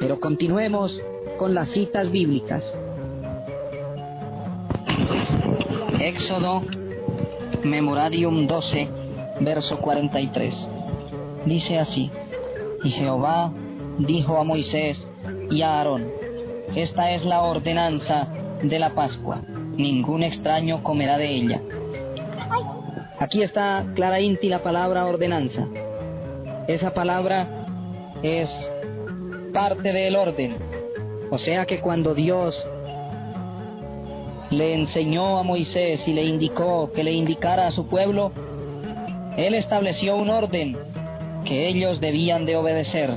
Pero continuemos con las citas bíblicas. Éxodo, Memoradium 12, verso 43. Dice así: y Jehová dijo a Moisés y a Aarón: esta es la ordenanza de la Pascua, ningún extraño comerá de ella. Aquí está claramente la palabra ordenanza. Esa palabra es parte del orden. O sea que cuando Dios le enseñó a Moisés y le indicó que le indicara a su pueblo, Él estableció un orden que ellos debían de obedecer.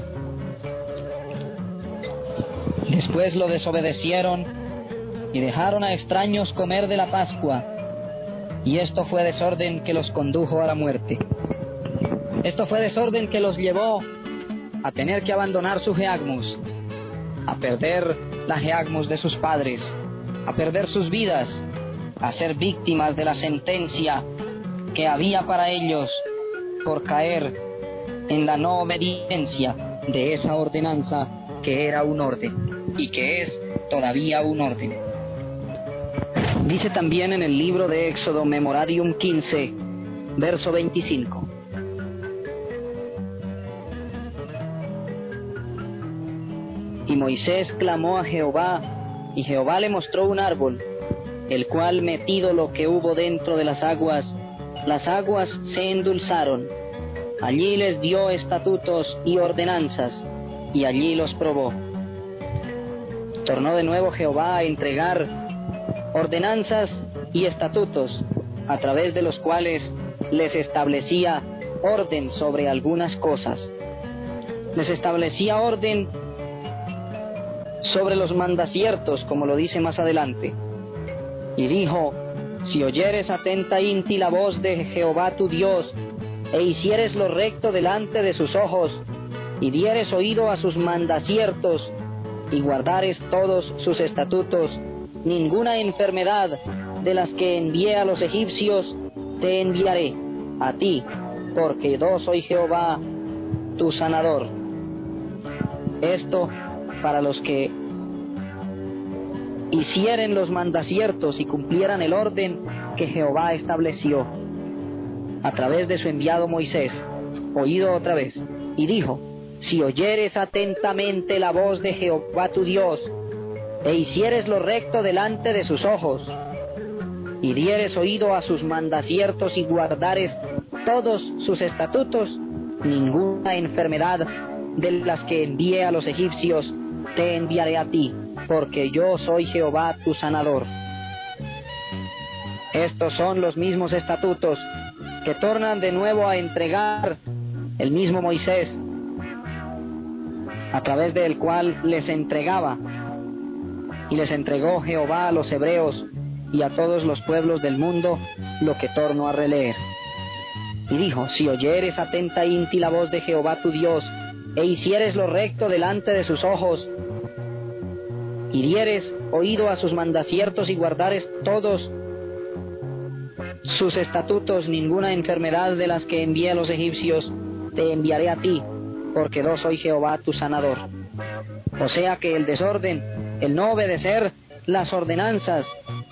Después lo desobedecieron y dejaron a extraños comer de la Pascua, y esto fue desorden que los condujo a la muerte. Esto fue desorden que los llevó a tener que abandonar su geagmos, a perder la geagmos de sus padres, a perder sus vidas, a ser víctimas de la sentencia que había para ellos por caer en la no obediencia de esa ordenanza que era un orden y que es todavía un orden. Dice también en el libro de Éxodo, Memoradium 15, verso 25. Y Moisés clamó a Jehová, y Jehová le mostró un árbol, el cual, metido lo que hubo dentro de las aguas se endulzaron. Allí les dio estatutos y ordenanzas, y allí los probó. Tornó de nuevo Jehová a entregar ordenanzas y estatutos, a través de los cuales les establecía orden sobre algunas cosas. Les establecía orden sobre los mandaciertos, como lo dice más adelante. Y dijo: si oyeres atentamente la voz de Jehová tu Dios, e hicieres lo recto delante de sus ojos, y dieres oído a sus mandaciertos, y guardares todos sus estatutos, ninguna enfermedad de las que envié a los egipcios te enviaré a ti, porque yo soy Jehová tu sanador. Esto para los que hicieren los mandaciertos y cumplieran el orden que Jehová estableció a través de su enviado Moisés. Oído otra vez. Y dijo: si oyeres atentamente la voz de Jehová tu Dios, e hicieres lo recto delante de sus ojos, y dieres oído a sus mandaciertos y guardares todos sus estatutos, ninguna enfermedad de las que envié a los egipcios te enviaré a ti, porque yo soy Jehová tu sanador. Estos son los mismos estatutos que tornan de nuevo a entregar el mismo Moisés, a través del cual les entregaba, y les entregó Jehová a los hebreos y a todos los pueblos del mundo, lo que torno a releer. Y dijo: si oyeres atentamente la voz de Jehová tu Dios, e hicieres lo recto delante de sus ojos, y dieres oído a sus mandaciertos y guardares todos sus estatutos, ninguna enfermedad de las que envié a los egipcios te enviaré a ti, porque yo soy Jehová tu sanador. O sea que el desorden, el no obedecer las ordenanzas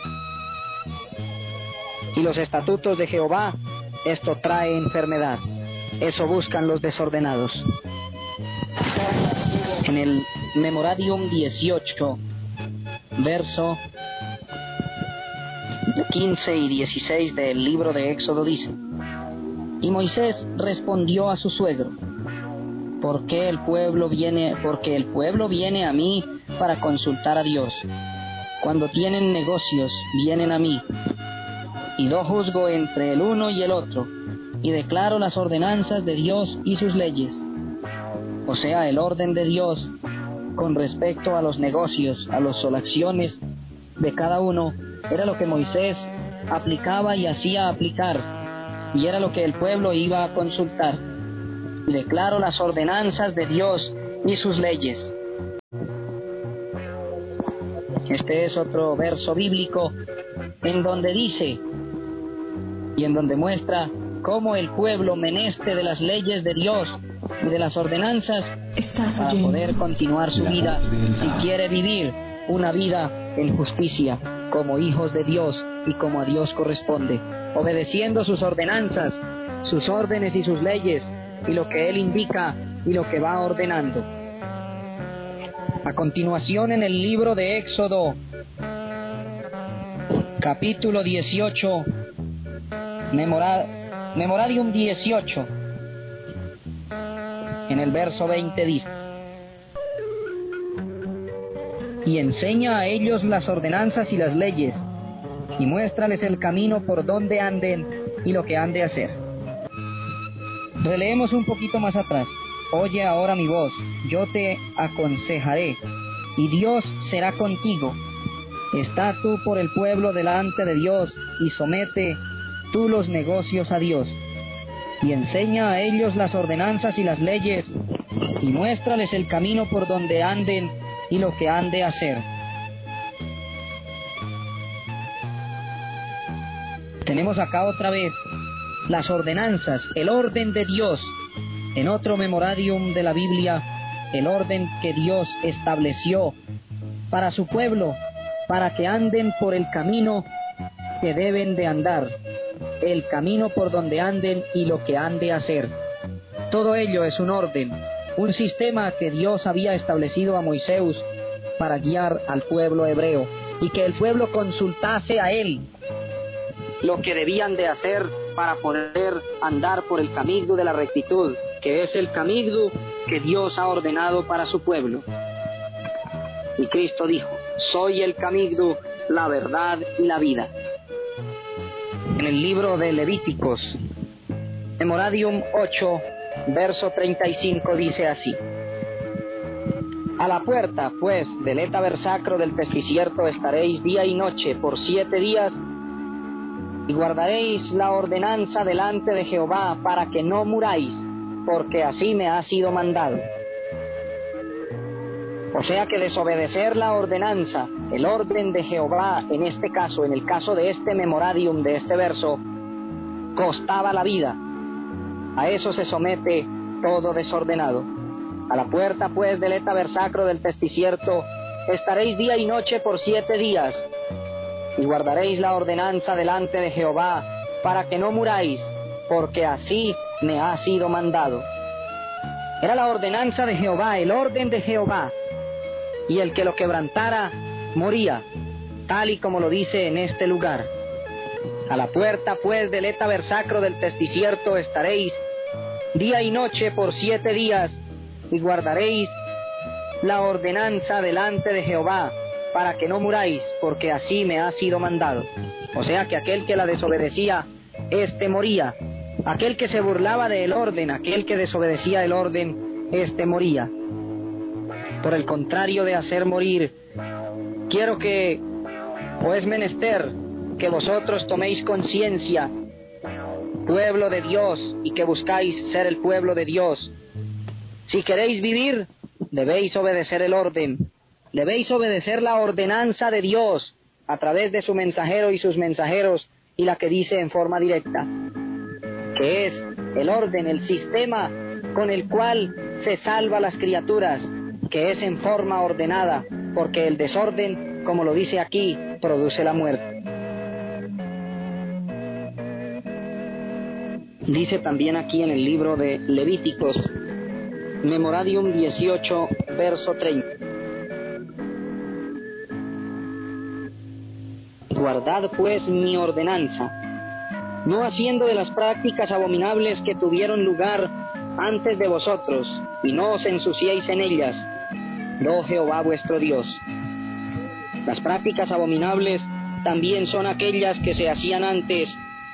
y los estatutos de Jehová, esto trae enfermedad. Eso buscan los desordenados. En el Memoradium 18, verso 15 y 16 del libro de Éxodo dice: y Moisés respondió a su suegro: porque el pueblo viene a mí para consultar a Dios. Cuando tienen negocios vienen a mí, y yo juzgo entre el uno y el otro, y declaro las ordenanzas de Dios y sus leyes. O sea, el orden de Dios con respecto a los negocios, a las solaciones de cada uno, era lo que Moisés aplicaba y hacía aplicar, y era lo que el pueblo iba a consultar. Y declaro las ordenanzas de Dios y sus leyes. Este es otro verso bíblico en donde dice y en donde muestra cómo el pueblo meneste de las leyes de Dios y de las ordenanzas para poder continuar su vida si quiere vivir una vida en justicia como hijos de Dios y como a Dios corresponde, obedeciendo sus ordenanzas, sus órdenes y sus leyes y lo que Él indica y lo que va ordenando. A continuación, en el libro de Éxodo, capítulo 18, Memoradium 18, en el verso 20 dice: y enseña a ellos las ordenanzas y las leyes, y muéstrales el camino por donde anden y lo que han de hacer. Releemos un poquito más atrás. Oye ahora mi voz, yo te aconsejaré, y Dios será contigo. Está tú por el pueblo delante de Dios, y somete tú los negocios a Dios. Y enseña a ellos las ordenanzas y las leyes, y muéstrales el camino por donde anden y lo que han de hacer. Tenemos acá otra vez las ordenanzas, el orden de Dios. En otro memoradium de la Biblia, el orden que Dios estableció para su pueblo, para que anden por el camino que deben de andar, el camino por donde anden y lo que han de hacer. Todo ello es un orden, un sistema que Dios había establecido a Moisés para guiar al pueblo hebreo, y que el pueblo consultase a él lo que debían de hacer para poder andar por el camino de la rectitud, que es el camino que Dios ha ordenado para su pueblo. Y Cristo dijo: soy el camino, la verdad y la vida. En el libro de Levíticos, Memoradium 8, verso 35 dice así: a la puerta, pues, del tabernáculo del desierto estaréis día y noche por 7 días, y guardaréis la ordenanza delante de Jehová para que no muráis, porque así me ha sido mandado. O sea que desobedecer la ordenanza, el orden de Jehová, en este caso, en el caso de este memoradium, de este verso, costaba la vida. A eso se somete todo desordenado. A la puerta, pues, del tabernáculo del desierto estaréis día y noche por 7 días, y guardaréis la ordenanza delante de Jehová para que no muráis, porque así me ha sido mandado. Era la ordenanza de Jehová, el orden de Jehová, y el que lo quebrantara moría, tal y como lo dice en este lugar. A la puerta, pues, del tabernáculo del desierto estaréis día y noche por 7 días, y guardaréis la ordenanza delante de Jehová para que no muráis, porque así me ha sido mandado. O sea que aquel que la desobedecía, éste moría. Aquel que se burlaba del orden, aquel que desobedecía el orden, éste moría. Por el contrario de hacer morir, quiero que, o es menester, que vosotros toméis conciencia, pueblo de Dios, y que buscáis ser el pueblo de Dios. Si queréis vivir, debéis obedecer el orden, debéis obedecer la ordenanza de Dios a través de su mensajero y sus mensajeros, y la que dice en forma directa, que es el orden, el sistema con el cual se salva a las criaturas, que es en forma ordenada, porque el desorden, como lo dice aquí, produce la muerte. Dice también aquí en el libro de Levíticos, Memoradium 18, verso 30. Guardad pues mi ordenanza, no haciendo de las prácticas abominables que tuvieron lugar antes de vosotros, y no os ensuciéis en ellas, yo Jehová vuestro Dios. Las prácticas abominables también son aquellas que se hacían antes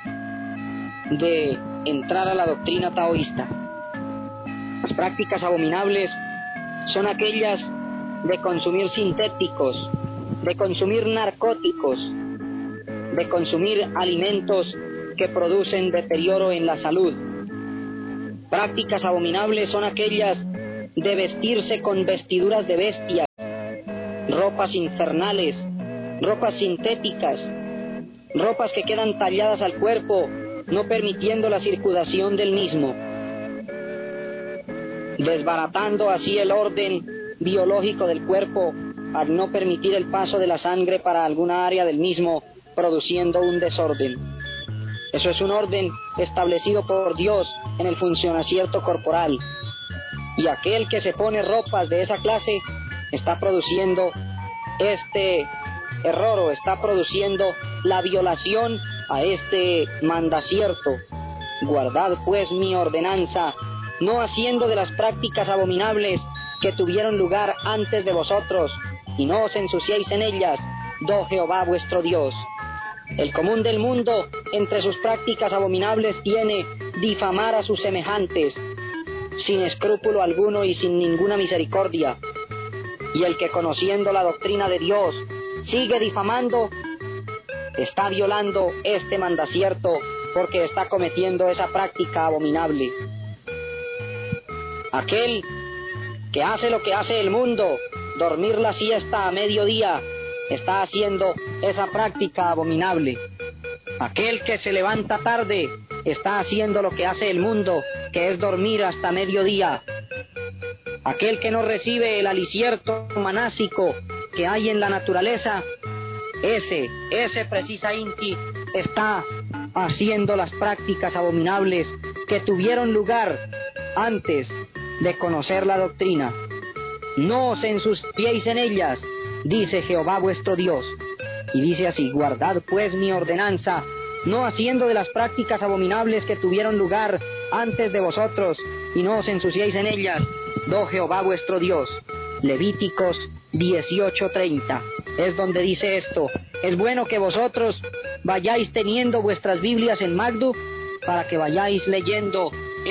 de entrar a la doctrina taoísta. Las prácticas abominables son aquellas de consumir sintéticos, de consumir narcóticos, de consumir alimentos que producen deterioro en la salud. Prácticas abominables son aquellas de vestirse con vestiduras de bestias, ropas infernales, ropas sintéticas, ropas que quedan talladas al cuerpo, no permitiendo la circulación del mismo. desbaratando así el orden biológico del cuerpo al no permitir el paso de la sangre para alguna área del mismo, produciendo un desorden. Eso es un orden establecido por Dios en el funcionamiento corporal. Y aquel que se pone ropas de esa clase está produciendo este error o está produciendo la violación a este mandacierto. Guardad pues mi ordenanza, no haciendo de las prácticas abominables que tuvieron lugar antes de vosotros, y no os ensuciéis en ellas, do Jehová vuestro Dios. El común del mundo entre sus prácticas abominables tiene difamar a sus semejantes, sin escrúpulo alguno y sin ninguna misericordia. Y el que conociendo la doctrina de Dios sigue difamando, está violando este mandacierto porque está cometiendo esa práctica abominable. Aquel que hace lo que hace el mundo, dormir la siesta a mediodía, está haciendo esa práctica abominable. Aquel que se levanta tarde está haciendo lo que hace el mundo, que es dormir hasta mediodía. Aquel que no recibe el alicierto manásico que hay en la naturaleza, ese precisamente está haciendo las prácticas abominables que tuvieron lugar antes de conocer la doctrina. No os ensuciéis en ellas, dice Jehová vuestro Dios. Y dice así: guardad pues mi ordenanza, no haciendo de las prácticas abominables que tuvieron lugar antes de vosotros, y no os ensuciéis en ellas, do Jehová vuestro Dios. Levíticos 18:30 es donde dice esto. Es bueno que vosotros vayáis teniendo vuestras Biblias en Magdu, para que vayáis leyendo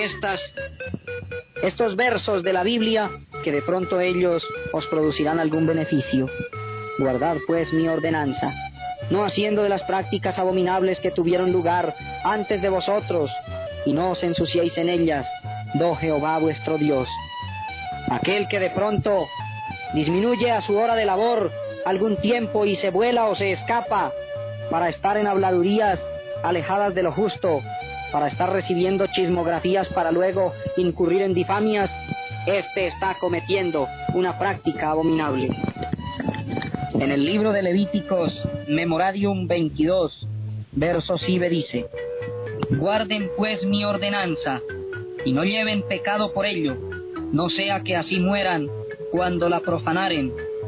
estos versos de la Biblia, que de pronto ellos os producirán algún beneficio. Guardad pues mi ordenanza, no haciendo de las prácticas abominables que tuvieron lugar antes de vosotros, y no os ensuciéis en ellas, do Jehová vuestro Dios. Aquel que de pronto disminuye a su hora de labor algún tiempo y se vuela o se escapa para estar en habladurías alejadas de lo justo, para estar recibiendo chismografías para luego incurrir en difamias, este está cometiendo una práctica abominable. En el libro de Levíticos, Memoradium 22, verso 9 dice: guarden pues mi ordenanza, y no lleven pecado por ello, no sea que así mueran cuando la profanaren,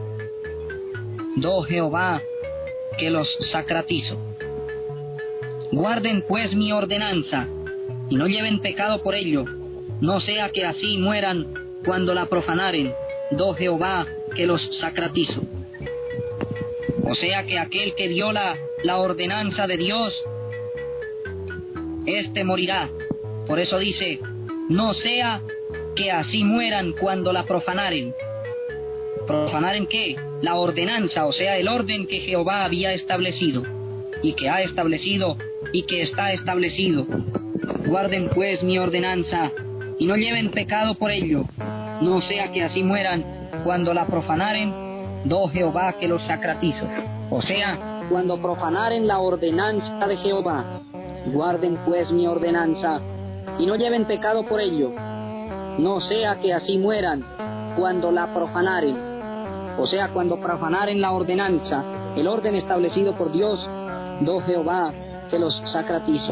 do Jehová que los sacratizo. Guarden pues mi ordenanza, y no lleven pecado por ello, no sea que así mueran cuando la profanaren, do Jehová que los sacratizo. O sea que aquel que viola la ordenanza de Dios, éste morirá. Por eso dice: no sea que así mueran cuando la profanaren. ¿Profanaren qué? La ordenanza, o sea, el orden que Jehová había establecido, y que ha establecido, y que está establecido. Guarden pues mi ordenanza, y no lleven pecado por ello, no sea que así mueran cuando la profanaren, do Jehová que los sacratizo. O sea, cuando profanaren la ordenanza de Jehová. Guarden pues mi ordenanza, y no lleven pecado por ello, no sea que así mueran cuando la profanaren. O sea, cuando profanaren la ordenanza, el orden establecido por Dios, do Jehová que los sacratizo.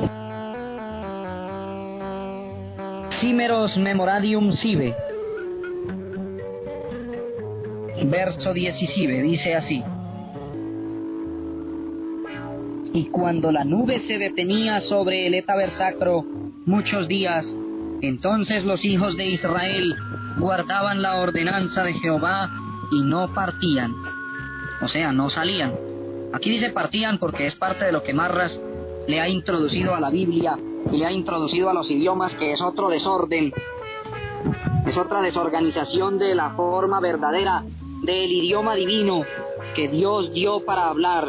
Cimeros Memoradium Sive, verso 17, dice así: y cuando la nube se detenía sobre el tabernáculo muchos días, entonces los hijos de Israel guardaban la ordenanza de Jehová y no partían, o sea, no salían. Aquí dice partían porque es parte de lo que Marras le ha introducido a la Biblia y le ha introducido a los idiomas, que es otro desorden, es otra desorganización de la forma verdadera del idioma divino que Dios dio para hablar.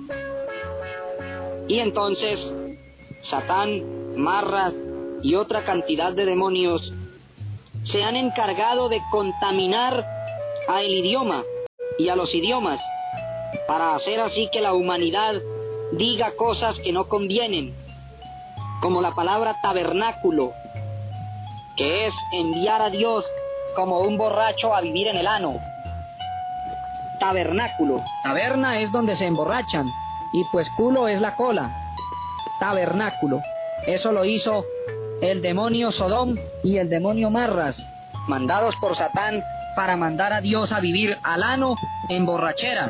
Y entonces Satán, Marras y otra cantidad de demonios se han encargado de contaminar al idioma y a los idiomas, para hacer así que la humanidad diga cosas que no convienen, como la palabra tabernáculo, que es enviar a Dios como un borracho a vivir en el ano. Tabernáculo. Taberna es donde se emborrachan, y pues culo es la cola. Tabernáculo. Eso lo hizo el demonio Sodom y el demonio Marras, mandados por Satán para mandar a Dios a vivir al ano en borrachera.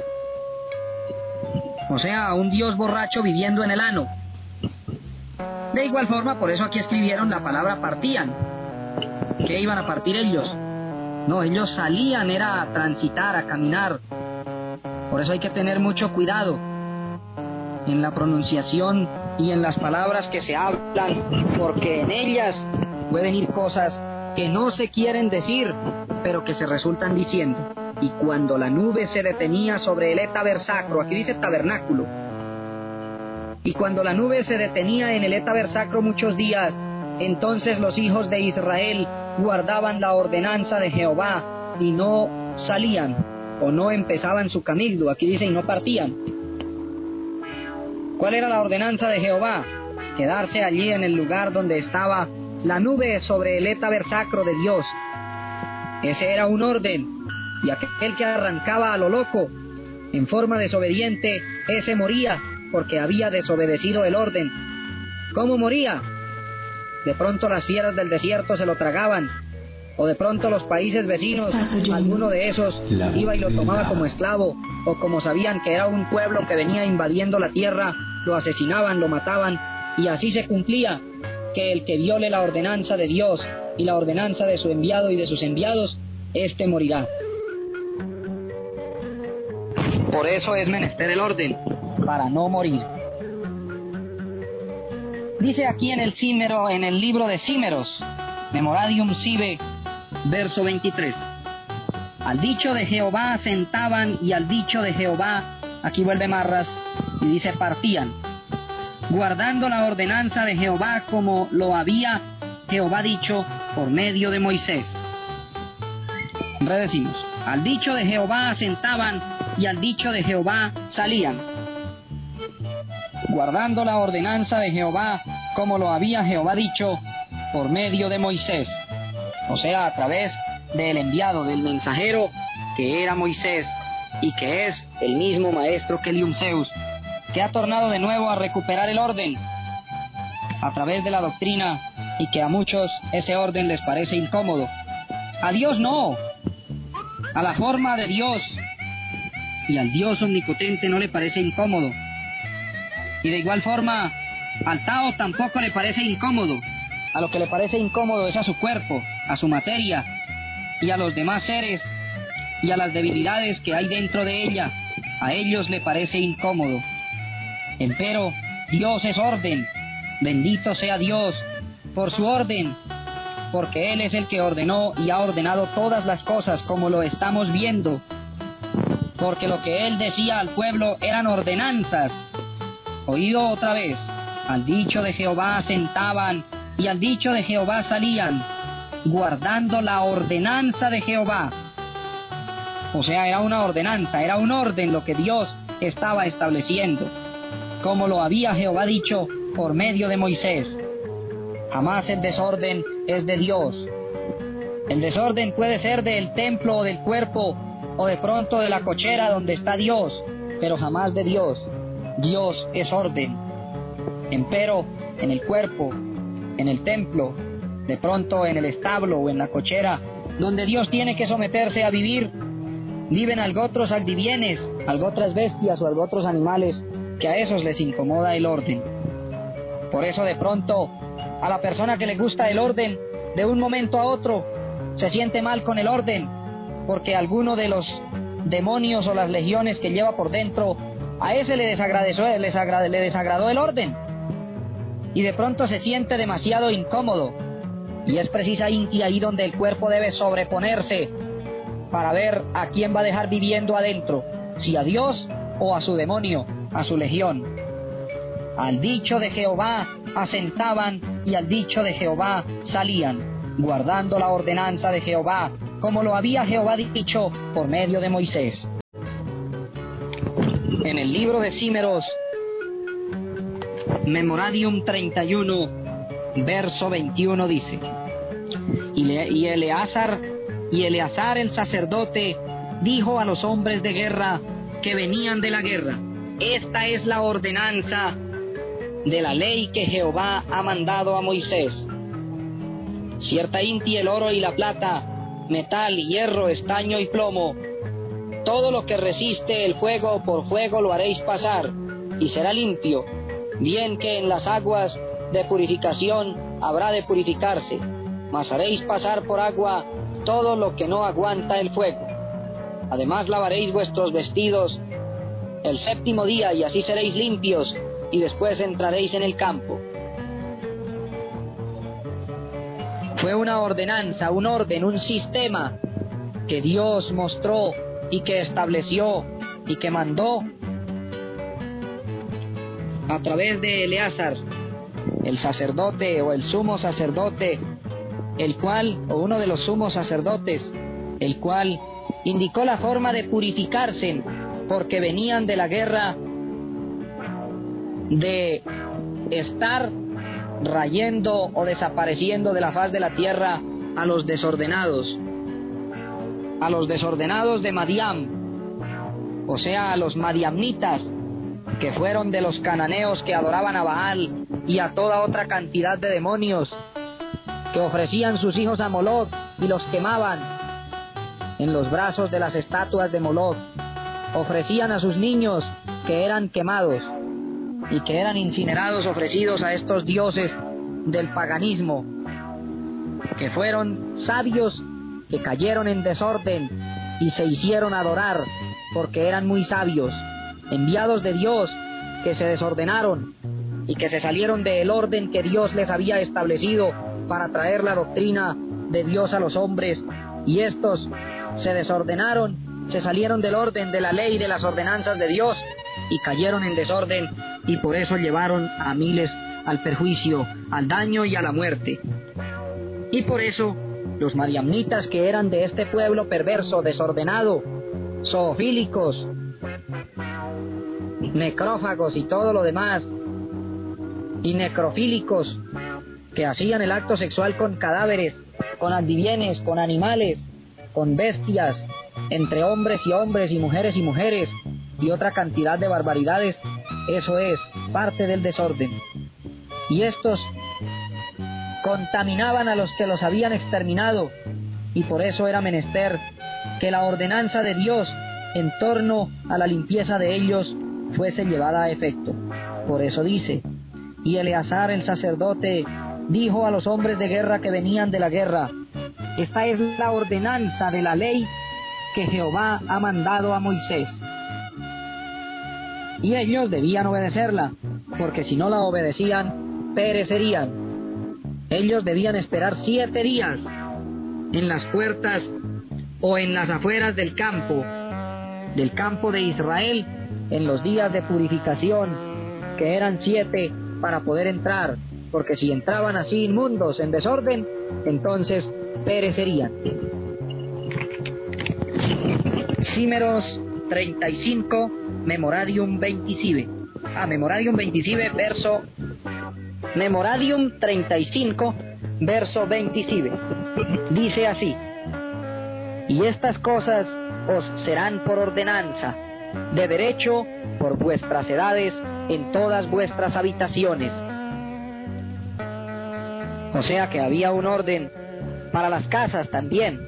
O sea, un Dios borracho viviendo en el ano. De igual forma, por eso aquí escribieron la palabra partían. ¿Qué iban a partir ellos? No, ellos salían, era a transitar, a caminar. Por eso hay que tener mucho cuidado en la pronunciación y en las palabras que se hablan, porque en ellas pueden ir cosas que no se quieren decir, pero que se resultan diciendo. Y cuando la nube se detenía sobre el etabersacro, aquí dice tabernáculo, y cuando la nube se detenía en el etabersacro muchos días, entonces los hijos de Israel guardaban la ordenanza de Jehová y no salían o no empezaban su camino. Aquí dice y no partían. ¿Cuál era la ordenanza de Jehová? Quedarse allí en el lugar donde estaba la nube sobre el etabersacro de Dios. Ese era un orden, y aquel que arrancaba a lo loco en forma desobediente, ese moría porque había desobedecido el orden. ¿Cómo moría? De pronto las fieras del desierto se lo tragaban, o de pronto los países vecinos, alguno de esos iba y lo tomaba como esclavo, o como sabían que era un pueblo que venía invadiendo la tierra, lo asesinaban, lo mataban, y así se cumplía que el que viole la ordenanza de Dios y la ordenanza de su enviado y de sus enviados, éste morirá. Por eso es menester el orden, para no morir. Dice aquí en el libro de Címeros, Memoradium Sive, verso 23. Al dicho de Jehová sentaban, y al dicho de Jehová, aquí vuelve Marras, y dice partían, guardando la ordenanza de Jehová como lo había Jehová dicho por medio de Moisés. Redecimos, al dicho de Jehová sentaban, y al dicho de Jehová salían, guardando la ordenanza de Jehová como lo había Jehová dicho por medio de Moisés. O sea, a través del enviado, del mensajero, que era Moisés, y que es el mismo maestro que Zeus, que ha tornado de nuevo a recuperar el orden a través de la doctrina, y que a muchos ese orden les parece incómodo. A Dios no, a la forma de Dios y al Dios omnipotente no le parece incómodo. Y de igual forma, al Tao tampoco le parece incómodo. A lo que le parece incómodo es a su cuerpo, a su materia, y a los demás seres, y a las debilidades que hay dentro de ella. A ellos le parece incómodo. Empero, Dios es orden. Bendito sea Dios por su orden, porque Él es el que ordenó y ha ordenado todas las cosas como lo estamos viendo. Porque lo que Él decía al pueblo eran ordenanzas. Oído otra vez, al dicho de Jehová sentaban, y al dicho de Jehová salían, guardando la ordenanza de Jehová. O sea, era una ordenanza, era un orden lo que Dios estaba estableciendo, como lo había Jehová dicho por medio de Moisés. Jamás el desorden es de Dios. El desorden puede ser del templo o del cuerpo, o de pronto de la cochera donde está Dios, pero jamás de Dios. Dios es orden. Empero, en el cuerpo, en el templo, de pronto en el establo o en la cochera, donde Dios tiene que someterse a vivir, viven algo otros adivienes, algo otras bestias o algo otros animales, que a esos les incomoda el orden. Por eso de pronto, a la persona que le gusta el orden, de un momento a otro, se siente mal con el orden, porque alguno de los demonios o las legiones que lleva por dentro, a ese le desagradó el orden, y de pronto se siente demasiado incómodo, y es precisamente ahí donde el cuerpo debe sobreponerse para ver a quién va a dejar viviendo adentro, si a Dios o a su demonio, a su legión. Al dicho de Jehová asentaban, y al dicho de Jehová salían, guardando la ordenanza de Jehová, como lo había Jehová dicho por medio de Moisés. En el libro de Címeros, Memoradium 31, verso 21 dice, y Eleazar Y Eleazar el sacerdote dijo a los hombres de guerra que venían de la guerra: esta es la ordenanza de la ley que Jehová ha mandado a Moisés. Cierta inti el oro y la plata, metal, hierro, estaño y plomo, todo lo que resiste el fuego por fuego lo haréis pasar, y será limpio, bien que en las aguas de purificación habrá de purificarse, mas haréis pasar por agua todo lo que no aguanta el fuego. Además lavaréis vuestros vestidos el séptimo día, y así seréis limpios, y después entraréis en el campo. Fue una ordenanza, un orden, un sistema que Dios mostró y que estableció y que mandó a través de Eleazar, el sacerdote o el sumo sacerdote, el cual, o uno de los sumos sacerdotes, el cual indicó la forma de purificarse, porque venían de la guerra de estar rayendo o desapareciendo de la faz de la tierra a los desordenados de Madiam, o sea, a los madiamnitas, que fueron de los cananeos que adoraban a Baal y a toda otra cantidad de demonios, que ofrecían sus hijos a Moloch y los quemaban en los brazos de las estatuas de Moloch. Ofrecían a sus niños que eran quemados y que eran incinerados, ofrecidos a estos dioses del paganismo, que fueron sabios que cayeron en desorden y se hicieron adorar porque eran muy sabios, enviados de Dios que se desordenaron y que se salieron del orden que Dios les había establecido para traer la doctrina de Dios a los hombres, y estos se desordenaron, se salieron del orden de la ley, de las ordenanzas de Dios, y cayeron en desorden, y por eso llevaron a miles al perjuicio, al daño y a la muerte. Y por eso los madiamnitas, que eran de este pueblo perverso, desordenado, zoofílicos, necrófagos y todo lo demás, y necrofílicos, que hacían el acto sexual con cadáveres, con adivienes, con animales, con bestias, entre hombres y mujeres, y otra cantidad de barbaridades, eso es parte del desorden. Y estos contaminaban a los que los habían exterminado, y por eso era menester que la ordenanza de Dios en torno a la limpieza de ellos fuese llevada a efecto. Por eso dice: y Eleazar el sacerdote dijo a los hombres de guerra que venían de la guerra: esta es la ordenanza de la ley que Jehová ha mandado a Moisés. Y ellos debían obedecerla, porque si no la obedecían, perecerían. Ellos debían esperar 7 días en las puertas o en las afueras del campo de Israel, en los días de purificación, que eran 7 para poder entrar, porque si entraban así inmundos, en desorden, entonces perecerían. Címeros 35, Memoradium 25. Memoradium 35, verso 25. Dice así: y estas cosas os serán por ordenanza, de derecho, por vuestras edades, en todas vuestras habitaciones. O sea que había un orden para las casas también.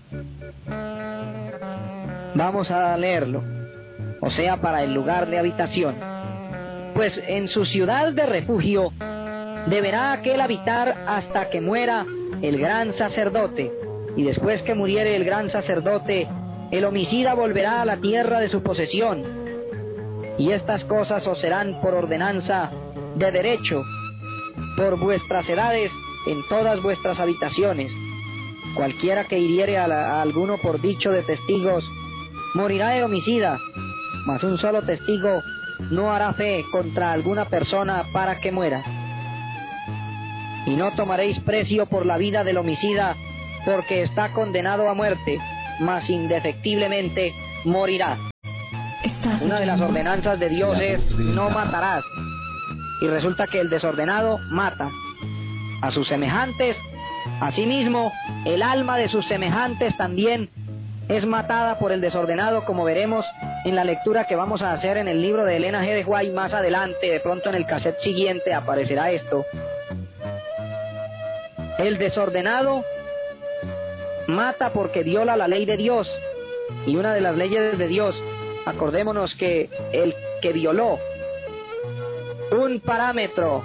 Vamos a leerlo. O sea, para el lugar de habitación. Pues en su ciudad de refugio deberá aquel habitar hasta que muera el gran sacerdote, y después que muriere el gran sacerdote, el homicida volverá a la tierra de su posesión. Y estas cosas os serán por ordenanza de derecho, por vuestras edades, en todas vuestras habitaciones. Cualquiera que hiriere a alguno por dicho de testigos, morirá el homicida, mas un solo testigo no hará fe contra alguna persona para que muera. Y no tomaréis precio por la vida del homicida, porque está condenado a muerte, mas indefectiblemente morirá. Una de las ordenanzas de Dios es: no matarás. Y resulta que el desordenado mata a sus semejantes Asimismo, el alma de sus semejantes también es matada por el desordenado, como veremos en la lectura que vamos a hacer en el libro de Elena G. de White más adelante. De pronto en el cassette siguiente aparecerá esto. El desordenado mata porque viola la ley de Dios. Y una de las leyes de Dios, acordémonos que el que violó un parámetro,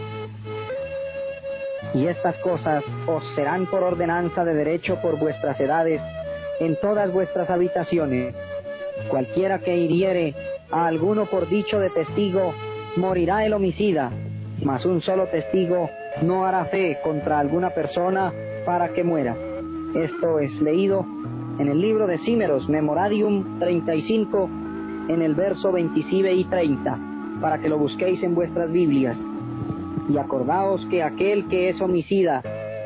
y estas cosas os serán por ordenanza de derecho por vuestras edades en todas vuestras habitaciones. Cualquiera que hiriere a alguno por dicho de testigo, morirá el homicida, mas un solo testigo no hará fe contra alguna persona para que muera. Esto es leído en el libro de Címeros, Memoradium 35, en el verso 27 y 30, para que lo busquéis en vuestras Biblias. Y acordaos que aquel que es homicida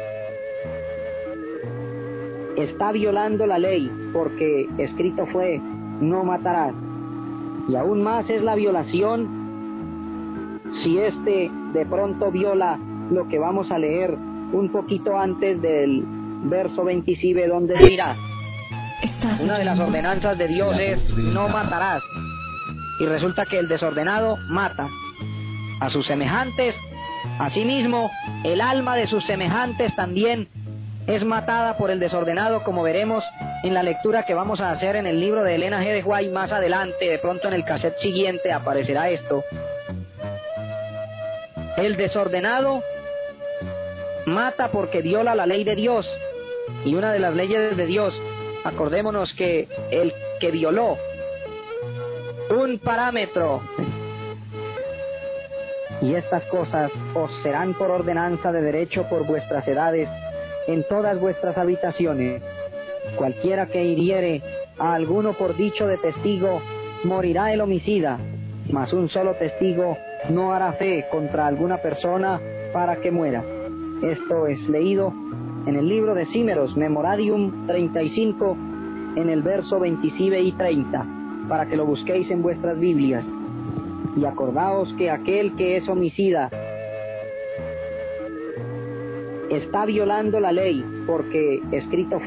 está violando la ley, porque escrito fue, no matarás. Y aún más es la violación si éste de pronto viola lo que vamos a leer un poquito antes del verso 27, donde dirá, una de las ordenanzas de Dios es, no matarás. Y resulta que el desordenado mata a sus semejantes. Asimismo, el alma de sus semejantes también es matada por el desordenado, como veremos en la lectura que vamos a hacer en el libro de Elena G. de White más adelante. De pronto en el cassette siguiente aparecerá esto. El desordenado mata porque viola la ley de Dios. Y una de las leyes de Dios, acordémonos que el que violó un parámetro, y estas cosas os serán por ordenanza de derecho por vuestras edades en todas vuestras habitaciones. Cualquiera que hiriere a alguno por dicho de testigo, morirá el homicida, mas un solo testigo no hará fe contra alguna persona para que muera. Esto es leído en el libro de Címeros, Memoradium 35, en el verso 27 y 30, para que lo busquéis en vuestras Biblias. Y acordaos que aquel que es homicida está violando la ley, porque escrito